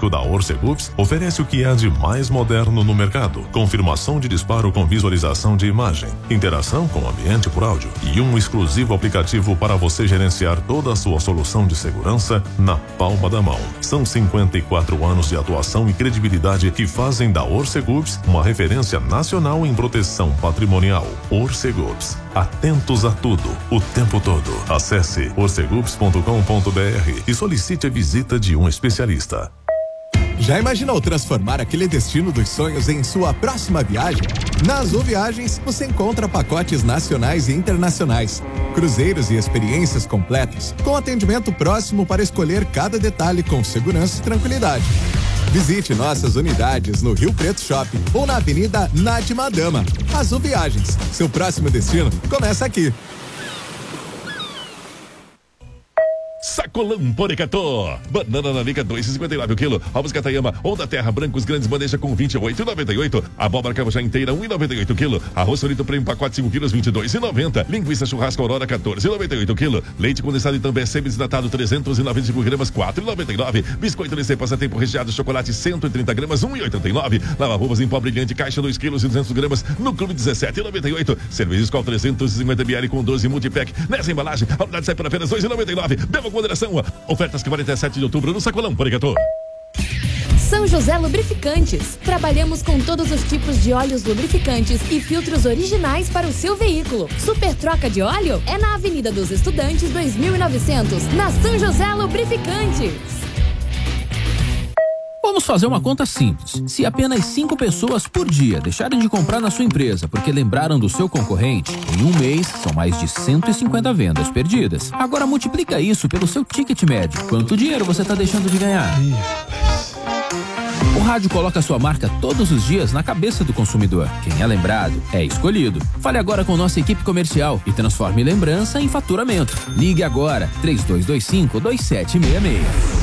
elétrico da Orcegups oferece o que há de mais moderno no mercado. Confirmação de disparo com visualização de imagem, interação com o ambiente por áudio e um exclusivo aplicativo para você gerenciar toda a sua solução de segurança na palma da mão. São 54 anos de atuação e credibilidade que fazem da Orcegups uma referência nacional em proteção patrimonial. Orcegups, atentos a tudo, o tempo todo. Acesse orcegups.com.br e solicite a visita de um especialista. Já imaginou transformar aquele destino dos sonhos em sua próxima viagem? Na Azul Viagens, você encontra pacotes nacionais e internacionais, cruzeiros e experiências completas, com atendimento próximo para escolher cada detalhe com segurança e tranquilidade. Visite nossas unidades no Rio Preto Shopping ou na Avenida Nath Madama. Azul Viagens, seu próximo destino começa aqui. Sacolão Porecató. Banana nanica 2,59 o quilo. Ovos Catayama ou da terra brancos grandes bandeja com 28,98. Abóbora cabujá inteira 1,98 o quilo. Arroz frito prêmio pacote 5 quilos 22,90. Linguiça churrasco Aurora 14,98 o quilo. Leite condensado Itambé semi-desnatado 395 gramas 4,99. Biscoito Nestlé passatempo recheado chocolate 130 gramas 1,89. Lava-roupas em pó brilhante caixa 2 quilos e 200 gramas no Clube 17,98. Cerveja Skol 350 ml com 12 multipack. Nessa embalagem a unidade sai por apenas 2,99. Beba com moderação. Ofertas que valem até 7 de outubro no Sacolão Porecató. São José Lubrificantes. Trabalhamos com todos os tipos de óleos lubrificantes e filtros originais para o seu veículo. Super troca de óleo é na Avenida dos Estudantes 2900, na São José Lubrificantes. Vamos fazer uma conta simples. Se apenas 5 pessoas por dia deixarem de comprar na sua empresa porque lembraram do seu concorrente, em um mês são mais de 150 vendas perdidas. Agora multiplica isso pelo seu ticket médio. Quanto dinheiro você está deixando de ganhar? O rádio coloca a sua marca todos os dias na cabeça do consumidor. Quem é lembrado é escolhido. Fale agora com nossa equipe comercial e transforme lembrança em faturamento. Ligue agora, 3225-2766.